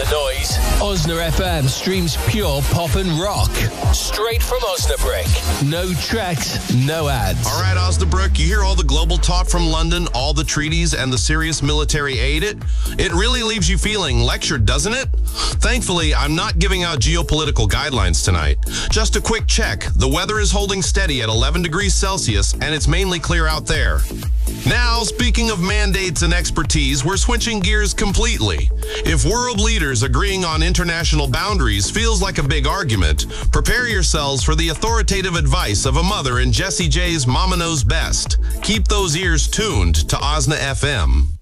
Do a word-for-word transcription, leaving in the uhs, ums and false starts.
the noise. Osna F M streams pure pop and rock. Straight from Osnabrück. No tracks, no ads. All right, Osnabrück, you hear all the global talk from London, all the treaties and the serious military aid? It, it really leaves you feeling lectured, doesn't it? Thankfully, I'm not giving out geopolitical guidelines tonight. Just a quick check. The weather is holding steady at eleven degrees Celsius, and it's mainly clear out there. Now, speaking of mandates and expertise, we're switching gears completely. If world leaders agreeing on international boundaries feels like a big argument, prepare yourselves for the authoritative advice of a mother in Jessie J's Mama Knows Best. Keep those ears tuned to Osna F M.